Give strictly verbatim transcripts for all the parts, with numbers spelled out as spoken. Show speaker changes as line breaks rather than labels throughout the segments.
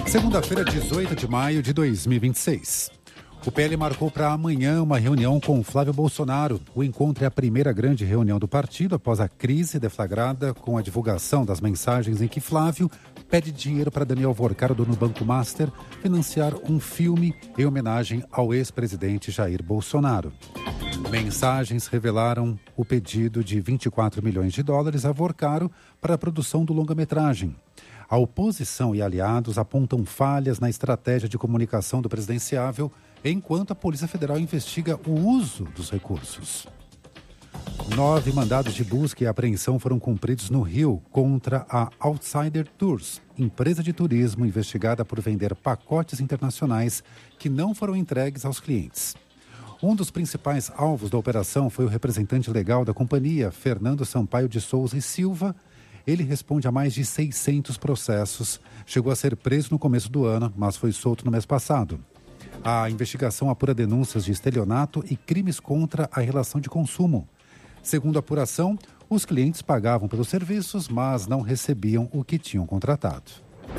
Segunda-feira, dezoito de maio de dois mil e vinte e seis. O P L marcou para amanhã uma reunião com Flávio Bolsonaro. O encontro é a primeira grande reunião do partido após a crise deflagrada com a divulgação das mensagens em que Flávio pede dinheiro para Daniel Vorcaro, dono do Banco Master, financiar um filme em homenagem ao ex-presidente Jair Bolsonaro. Mensagens revelaram o pedido de vinte e quatro milhões de dólares a Vorcaro para a produção do longa-metragem. A oposição e aliados apontam falhas na estratégia de comunicação do presidenciável, enquanto a Polícia Federal investiga o uso dos recursos. Nove mandados de busca e apreensão foram cumpridos no Rio contra a Outsider Tours, empresa de turismo investigada por vender pacotes internacionais que não foram entregues aos clientes. Um dos principais alvos da operação foi o representante legal da companhia, Fernando Sampaio de Souza e Silva. Ele responde a mais de seiscentos processos. Chegou a ser preso no começo do ano, mas foi solto no mês passado. A investigação apura denúncias de estelionato e crimes contra a relação de consumo. Segundo a apuração, os clientes pagavam pelos serviços, mas não recebiam o que tinham contratado.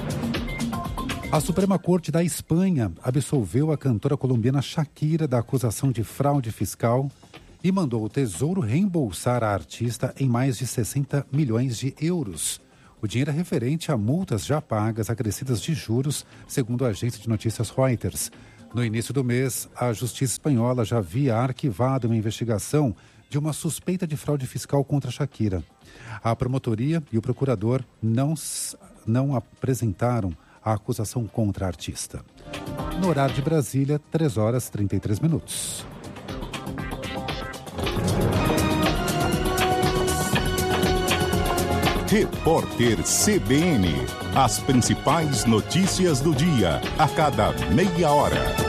A Suprema Corte da Espanha absolveu a cantora colombiana Shakira da acusação de fraude fiscal e mandou o Tesouro reembolsar a artista em mais de sessenta milhões de euros. O dinheiro é referente a multas já pagas acrescidas de juros, segundo a agência de notícias Reuters. No início do mês, a Justiça Espanhola já havia arquivado uma investigação de uma suspeita de fraude fiscal contra Shakira. A promotoria e o procurador não, não apresentaram a acusação contra a artista. No horário de Brasília, três horas e trinta e três minutos.
Repórter C B N. As principais notícias do dia, a cada meia hora.